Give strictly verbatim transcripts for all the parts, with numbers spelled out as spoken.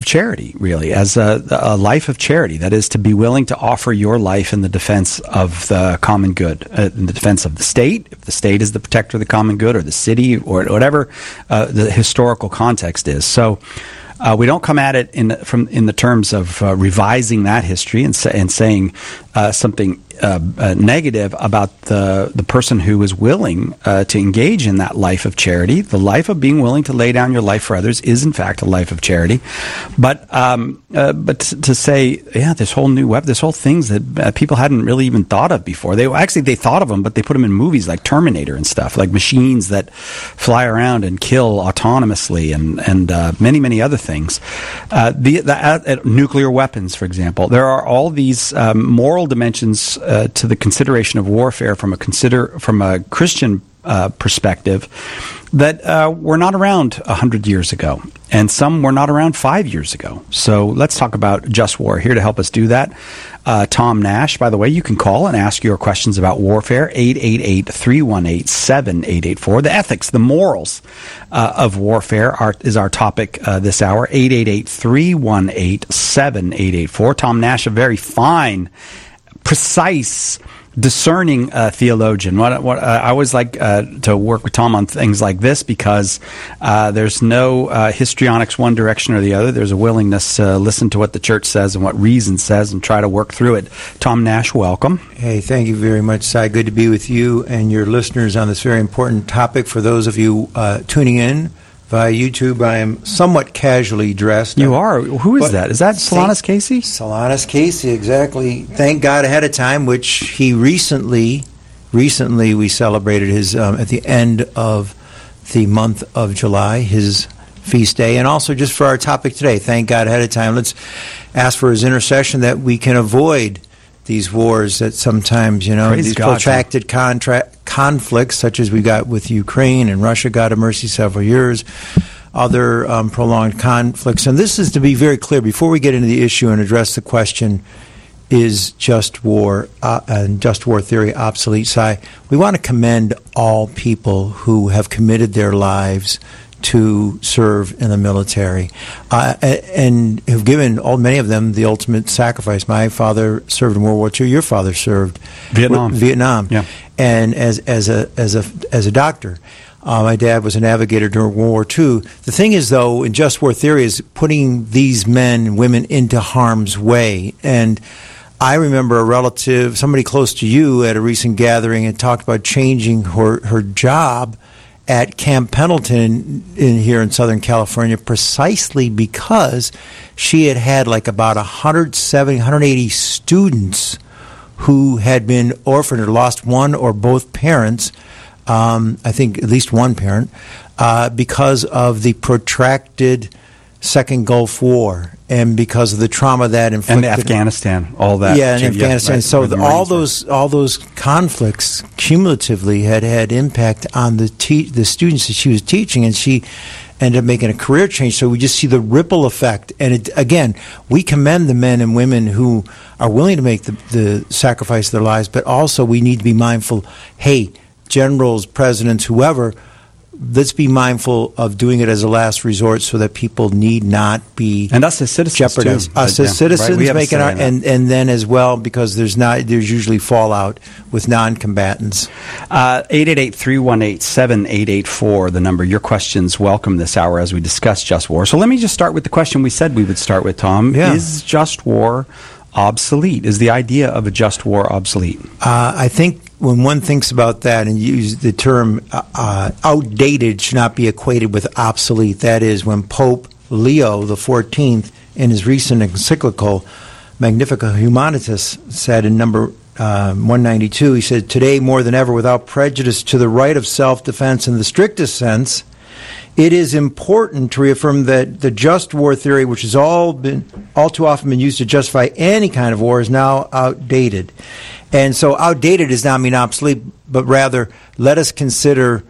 charity, really, as a, a life of charity. That is, to be willing to offer your life in the defense of the common good, uh, in the defense of the state, if the state is the protector of the common good, or the city, or whatever uh, the historical context is. So uh, we don't come at it in from in the terms of uh, revising that history and, say, and saying uh, something Uh, uh, negative about the the person who is willing uh, to engage in that life of charity. The life of being willing to lay down your life for others is, in fact, a life of charity. But um, uh, but to, to say, yeah, this whole new web, this whole things that uh, people hadn't really even thought of before. They actually they thought of them, but they put them in movies like Terminator and stuff, like machines that fly around and kill autonomously, and and uh, many many other things. Uh, the, the uh, nuclear weapons, for example. There are all these um, moral dimensions Uh, to the consideration of warfare from a consider from a Christian uh, perspective that uh, were not around a hundred years ago, and some were not around five years ago. So let's talk about just war. Here to help us do that, uh, Tom Nash. By the way, you can call and ask your questions about warfare. eight eight eight, three one eight, seven eight eight four. The ethics, the morals uh, of warfare are, is our topic uh, this hour. eight eight eight, three one eight, seven eight eight four. Tom Nash, a very fine, precise, discerning uh, theologian. What, what uh, I always like uh, to work with Tom on things like this, because uh, there's no uh, histrionics one direction or the other. There's a willingness to listen to what the church says and what reason says and try to work through it. Tom Nash, welcome. Hey, thank you very much, Si. Good to be with you and your listeners on this very important topic. For those of you uh, tuning in via YouTube, I am somewhat casually dressed. You are? Who is but that? Is that Solanus Casey? Solanus Casey, exactly. Thank God ahead of time, which he recently, recently we celebrated his, um, at the end of the month of July, his feast day. And also just for our topic today, thank God ahead of time. Let's ask for his intercession that we can avoid these wars that sometimes, you know, Praise these God, protracted contra- conflicts, such as we got with Ukraine and Russia, God have mercy, several years, other um, prolonged conflicts. And this is to be very clear, before we get into the issue and address the question, is just war uh, and just war theory obsolete? Si, we want to commend all people who have committed their lives to serve in the military, uh, and have given, all many of them, the ultimate sacrifice. My father served in World War Two. Your father served Vietnam. Vietnam, yeah. And as as a as a as a doctor, uh, my dad was a navigator during World War Two. The thing is, though, in just war theory, is putting these men and women into harm's way. And I remember a relative, somebody close to you, at a recent gathering, and talked about changing her her job at Camp Pendleton in here in Southern California, precisely because she had had like about one hundred seventy, one hundred eighty students who had been orphaned or lost one or both parents, um, I think at least one parent, uh, because of the protracted Second Gulf War and because of the trauma that inflicted. And Afghanistan, all that. Yeah, in yeah, Afghanistan. Right, so the the, all those all those conflicts cumulatively had had impact on the te- the students that she was teaching, and she ended up making a career change. So we just see the ripple effect. And it, again, we commend the men and women who are willing to make the, the sacrifice of their lives, but also we need to be mindful, hey, generals, presidents, whoever, let's be mindful of doing it as a last resort so that people need not be and us as citizens jeopardized. Too. Us but, as yeah, citizens right, making our and, and then as well, because there's not there's usually fallout with non-combatants. Uh, eight eight eight, three one eight, seven eight eight four, the number. Your questions welcome this hour as we discuss just war. So let me just start with the question we said we would start with, Tom. Yeah. Is just war obsolete? Is the idea of a just war obsolete? Uh, I think when one thinks about that and use the term uh, uh, outdated should not be equated with obsolete. That is, when Pope Leo the fourteenth, in his recent encyclical Magnificat Humanitas, said in number uh, one ninety-two, he said, "Today more than ever, without prejudice to the right of self-defense in the strictest sense, it is important to reaffirm that the just war theory, which has all been all too often been used to justify any kind of war, is now outdated." And so outdated does not mean obsolete, but rather let us consider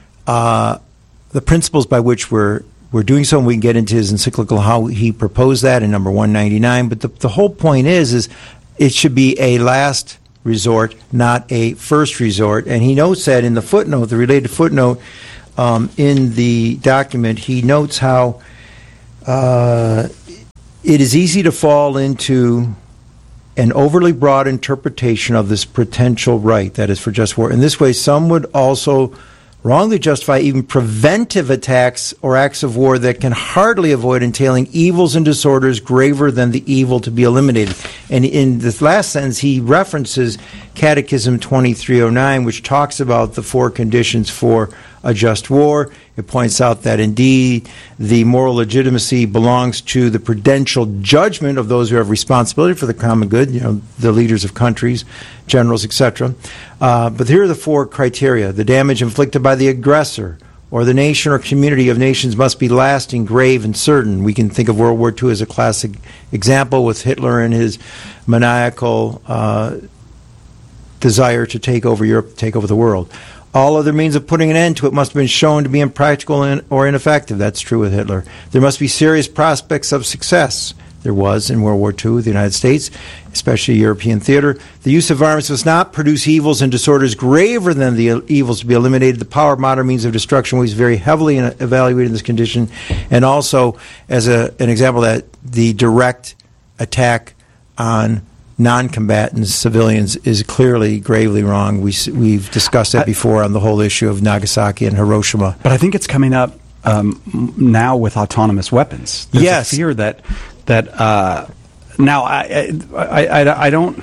uh, the principles by which we're we're doing so, and we can get into his encyclical how he proposed that in number one ninety-nine. But the, the whole point is, is it should be a last resort, not a first resort. And he notes that in the footnote, the related footnote um, in the document, he notes how uh, it is easy to fall into an overly broad interpretation of this potential right, that is, for just war. In this way, some would also wrongly justify even preventive attacks or acts of war that can hardly avoid entailing evils and disorders graver than the evil to be eliminated. And in this last sentence, he references Catechism twenty-three oh nine, which talks about the four conditions for a just war. It points out that indeed the moral legitimacy belongs to the prudential judgment of those who have responsibility for the common good, you know, the leaders of countries, generals, et cetera. Uh, but here are the four criteria. The damage inflicted by the aggressor or the nation or community of nations must be lasting, grave, and certain. We can think of World War Two as a classic example, with Hitler and his maniacal uh, desire to take over Europe, take over the world. All other means of putting an end to it must have been shown to be impractical or ineffective. That's true with Hitler. There must be serious prospects of success. There was in World War Two, the United States, especially European theater. The use of arms must not produce evils and disorders graver than the evils to be eliminated. The power of modern means of destruction weighs very heavily in evaluating this condition. And also, as a, an example of that, the direct attack on non-combatants, civilians, is clearly gravely wrong. We, we've discussed that before on the whole issue of Nagasaki and Hiroshima. But I think it's coming up um, now with autonomous weapons. There's yes. a fear that that uh, now I I, I I don't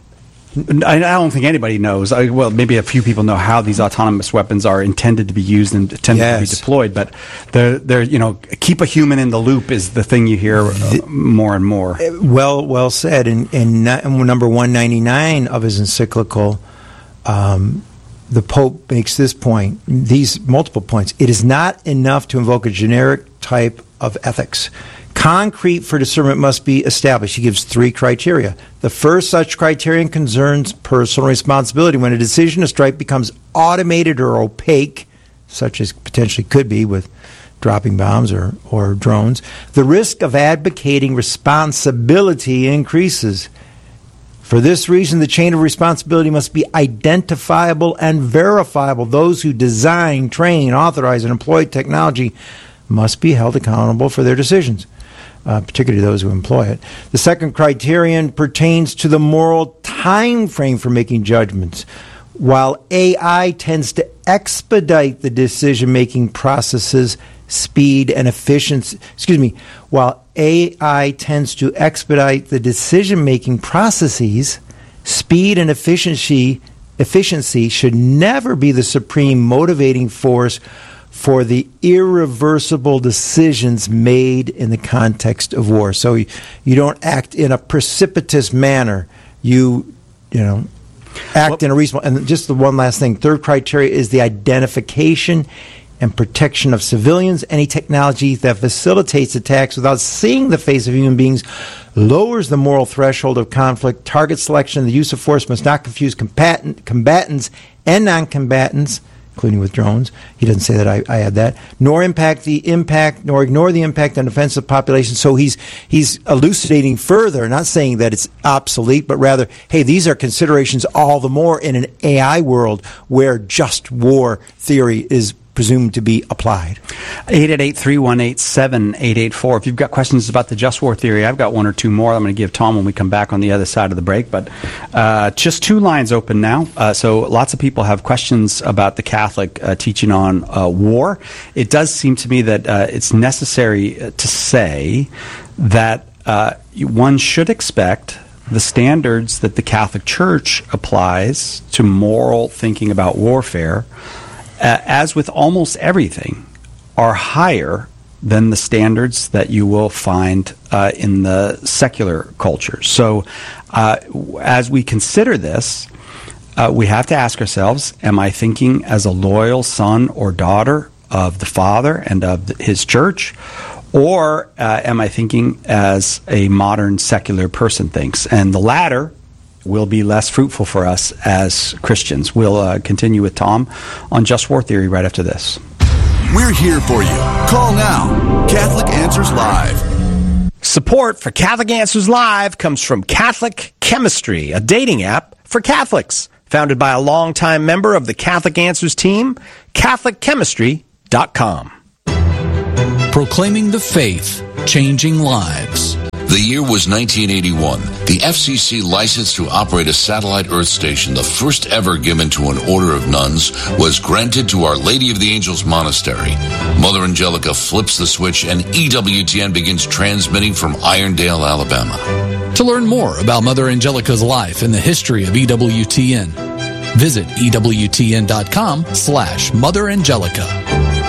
I don't think anybody knows. I, well, maybe a few people know how these autonomous weapons are intended to be used and intended yes. to be deployed. But they're, they're, you know, keep a human in the loop is the thing you hear uh, more and more. Well, well said. In, in number one ninety-nine of his encyclical, um, the Pope makes this point, these multiple points. It is not enough to invoke a generic type of ethics. Concrete for discernment must be established. He gives three criteria. The first such criterion concerns personal responsibility. When a decision to strike becomes automated or opaque, such as potentially could be with dropping bombs or, or drones, the risk of advocating responsibility increases. For this reason, the chain of responsibility must be identifiable and verifiable. Those who design, train, authorize, and employ technology must be held accountable for their decisions. Uh, particularly those who employ it. The second criterion pertains to the moral time frame for making judgments. While A I tends to expedite the decision-making processes, speed and efficiency, excuse me, while A I tends to expedite the decision-making processes, speed and efficiency, efficiency should never be the supreme motivating force for the irreversible decisions made in the context of war. So you, you don't act in a precipitous manner. You, you know, act well, in a reasonable. And just the one last thing. Third criteria is the identification and protection of civilians. Any technology that facilitates attacks without seeing the face of human beings lowers the moral threshold of conflict. Target selection and the use of force must not confuse combatant, combatants and non-combatants, including with drones. He doesn't say that, I, I add that. Nor impact the impact, nor ignore the impact on defensive population. So he's he's elucidating further, not saying that it's obsolete, but rather, hey, these are considerations all the more in an A I world where just war theory is presumed to be applied. eight eight eight, three one eight, seven eight eight four. If you've got questions about the just war theory, I've got one or two more I'm going to give Tom when we come back on the other side of the break. But uh, just two lines open now. Uh, so lots of people have questions about the Catholic uh, teaching on uh, war. It does seem to me that uh, it's necessary to say that uh, one should expect the standards that the Catholic Church applies to moral thinking about warfare, Uh, as with almost everything, are higher than the standards that you will find uh, in the secular culture. So uh, as we consider this, uh, we have to ask ourselves, am I thinking as a loyal son or daughter of the Father and of the, his church? Or uh, am I thinking as a modern secular person thinks? And the latter will be less fruitful for us as Christians. We'll uh, continue with Tom on Just War Theory right after this. We're here for you. Call now. Catholic Answers Live. Support for Catholic Answers Live comes from Catholic Chemistry, a dating app for Catholics. Founded by a longtime member of the Catholic Answers team, Catholic Chemistry dot com. Proclaiming the faith, changing lives. The year was nineteen eighty-one. The F C C license to operate a satellite Earth station, the first ever given to an order of nuns, was granted to Our Lady of the Angels Monastery. Mother Angelica flips the switch and E W T N begins transmitting from Irondale, Alabama. To learn more about Mother Angelica's life and the history of E W T N, visit E W T N dot com slash Mother Angelica.